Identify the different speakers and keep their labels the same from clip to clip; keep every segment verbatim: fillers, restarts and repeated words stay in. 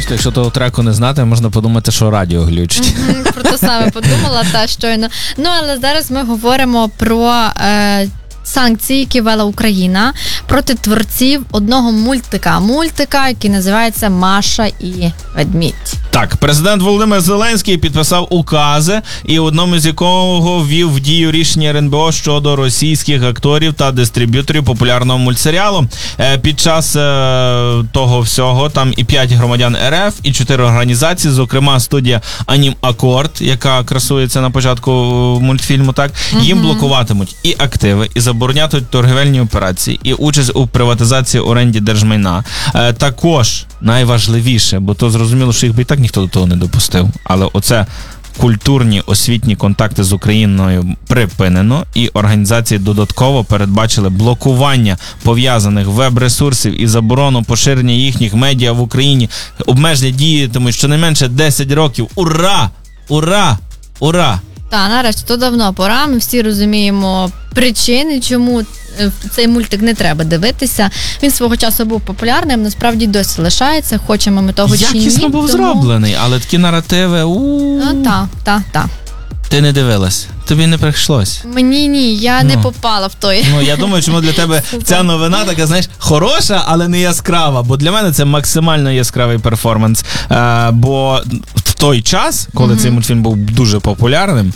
Speaker 1: Просто якщо того треку не знати, можна подумати, що радіо глючить.
Speaker 2: Mm-hmm, про те саме подумала, та щойно. Ну, але зараз ми говоримо про е, санкції, які вела Україна проти творців одного мультика. Мультика, який називається «Маша і ведмідь».
Speaker 1: Так, президент Володимир Зеленський підписав укази, і одному з якого ввів в дію рішення ер ен бе о щодо російських акторів та дистриб'юторів популярного мультсеріалу. Е, під час е, того всього там і п'ять громадян ер еф, і чотири організації, зокрема студія Анім Акорд, яка красується на початку мультфільму, так, угу. їм блокуватимуть і активи, і заборонятимуть торгівельні операції, і участь у приватизації оренді держмайна. Е, також найважливіше, бо то зрозуміло, що їх би і так ніхто до того не допустив, але оце культурні освітні контакти з Україною припинено, і організації додатково передбачили блокування пов'язаних веб-ресурсів і заборону поширення їхніх медіа в Україні. Обмеження діятимуть щонайменше десять років. Ура! Ура! Ура!
Speaker 2: Та, нарешті, то давно пора. Ми всі розуміємо причини, чому цей мультик не треба дивитися. Він свого часу був популярним, насправді досі лишається, хочемо ми того чи ні.
Speaker 1: Якісно був тому... зроблений, але такі наративи, у
Speaker 2: Ну, так, так, так.
Speaker 1: Ти не дивилась? Тобі не прийшлось?
Speaker 2: Мені ні, я ну. не попала в той.
Speaker 1: Ну, я думаю, чому для тебе ця новина така, знаєш, хороша, але не яскрава, бо для мене це максимально яскравий перформанс. Е, бо в той час, коли mm-hmm. цей мультфільм був дуже популярним,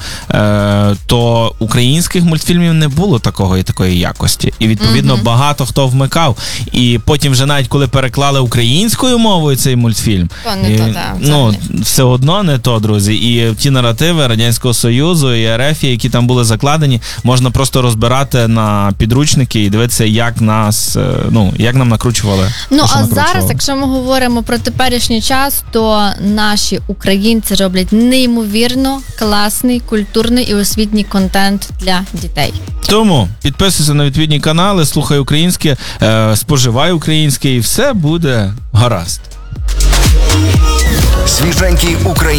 Speaker 1: е, то українських мультфільмів не було такого і такої якості. І, відповідно, mm-hmm. багато хто вмикав. І потім вже навіть, коли переклали українською мовою цей мультфільм,
Speaker 2: то не
Speaker 1: і,
Speaker 2: то, так.
Speaker 1: Ну, все одно не то, друзі. І ті наративи Радянського Союзу і ер еф, які там були закладені, можна просто розбирати на підручники і дивитися, як нас, ну, як нам накручували.
Speaker 2: Ну, а зараз, якщо ми говоримо про теперішній час, то наші українці роблять неймовірно класний, культурний і освітній контент для дітей.
Speaker 1: Тому підписуйся на відповідні канали, слухай українське, е, споживай українське, і все буде гаразд.
Speaker 3: Свіженький український